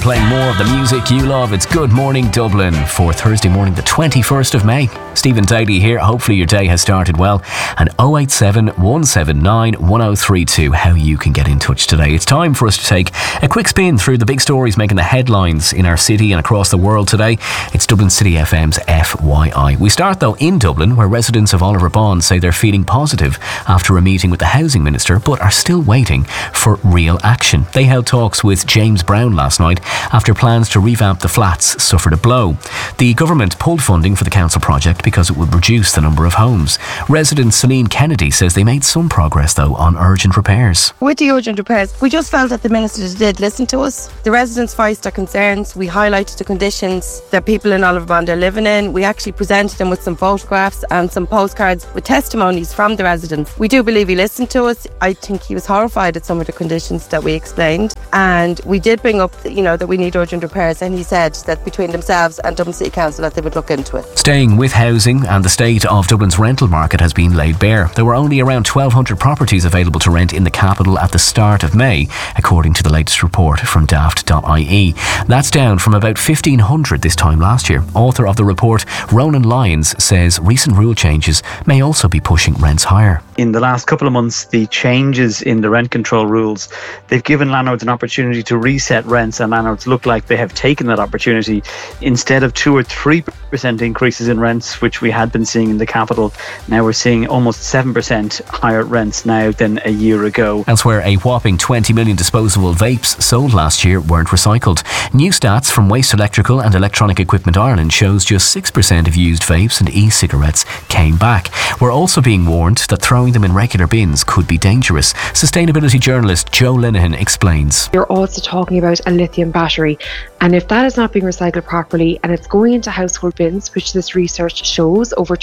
playing more of the music you love. It's Good Morning Dublin for Thursday morning, the 21st of May. Stephen Daly here. Hopefully your day has started well. And 087 179 1032, how you can get in touch today. It's time for us to take a quick spin through the big stories making the headlines in our city and across the world today. It's Dublin City FM's FYI. We start though in Dublin, where residents of Oliver Bond say they're feeling positive after a meeting with the Housing Minister, but are still waiting for real action. They held talks with James Brown last night after plans to revamp the flats suffered a blow. The government pulled funding for the council project because it would reduce the number of homes. Resident Celine Kennedy says they made some progress though on urgent repairs. With the urgent repairs, we just felt that the Minister did listen to us. The residents voiced their concerns. We highlighted the conditions that people in Oliver Bond are living in. We actually presented them with some photographs and some postcards with testimonies from the residents. We do believe he listened to us. I think he was horrified at some of the conditions that we explained, and we did bring up that we need urgent repairs, and he said that between themselves and Dublin City Council that they would look into it. Staying with housing, and the state of Dublin's rental market has been laid bare. There were only around 1,200 properties available to rent in the capital at the start of May, according to the latest report from daft.ie. That's down from about 1,500 this time last year. Author of the report, Ronan Lyons, says recent rule changes may also be pushing rents higher. In the last couple of months, the changes in the rent control rules, they've given landlords an opportunity to reset rents, and landlords look like they have taken that opportunity. Instead of 2 or 3% increases in rents, which we had been seeing in the capital, now we're seeing almost 7% higher rents now than a year ago. Elsewhere, a whopping 20 million disposable vapes sold last year weren't recycled. New stats from Waste Electrical and Electronic Equipment Ireland shows just 6% of used vapes and e-cigarettes came back. We're also being warned that throwing them in regular bins could be dangerous. Sustainability journalist Joe Linehan explains. You're also talking about a lithium battery, and if that is not being recycled properly and it's going into household bins, which this research shows over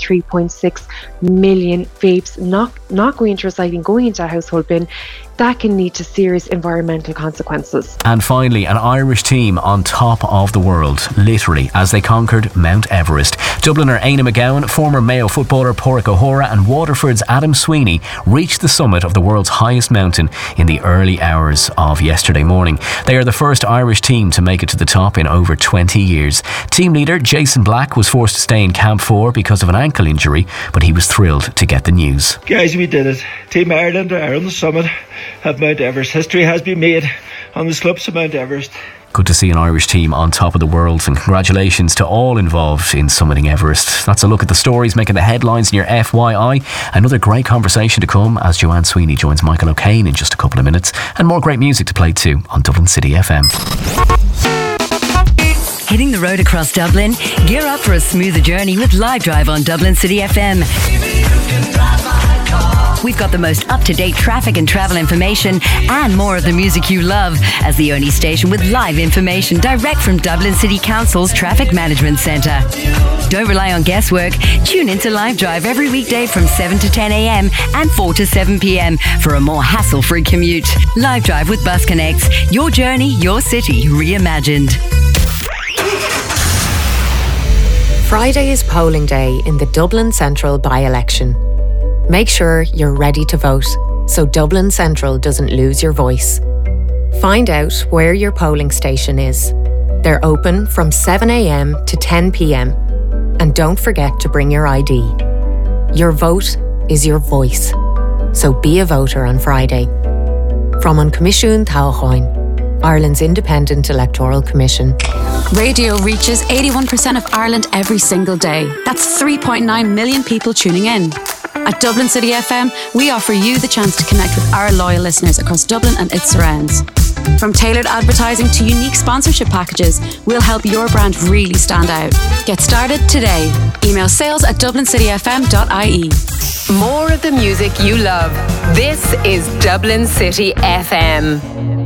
23.6 million vapes not going into recycling, going into a household bin, that can lead to serious environmental consequences. And finally, an Irish team on top of the world, literally, as they conquered Mount Everest. Dubliner Aina McGowan, former Mayo footballer Pádraig O'Hora and Waterford's Adam Sweeney reached the summit of the world's highest mountain in the early hours of yesterday morning. They are the first Irish team to make it to the top in over 20 years. Team leader Jason Black was forced to stay in Camp 4 because of an ankle injury, but he was thrilled to get the news. Guys, we did it. Team Ireland are on the summit of Mount Everest. History has been made on the slopes of Mount Everest. Good to see an Irish team on top of the world, and congratulations to all involved in summiting Everest. That's a look at the stories making the headlines in your FYI. Another great conversation to come as Joanne Sweeney joins Michael O'Kane in just a couple of minutes, and more great music to play too on Dublin City FM. Hitting the road across Dublin? Gear up for a smoother journey with Live Drive on Dublin City FM. We've got the most up-to-date traffic and travel information and more of the music you love as the only station with live information direct from Dublin City Council's Traffic Management Centre. Don't rely on guesswork. Tune into Live Drive every weekday from 7 to 10 a.m. and 4 to 7 p.m. for a more hassle-free commute. Live Drive with Bus Connects. Your journey, your city, reimagined. Friday is polling day in the Dublin Central by-election. Make sure you're ready to vote so Dublin Central doesn't lose your voice. Find out where your polling station is. They're open from 7 a.m. to 10 p.m. And don't forget to bring your ID. Your vote is your voice. So be a voter on Friday. From An Comisiún Taughcháin, Ireland's independent electoral commission. Radio reaches 81% of Ireland every single day. That's 3.9 million people tuning in. At Dublin City FM, we offer you the chance to connect with our loyal listeners across Dublin and its surrounds. From tailored advertising to unique sponsorship packages, we'll help your brand really stand out. Get started today. Email sales@dublincityfm.ie. More of the music you love. This is Dublin City FM.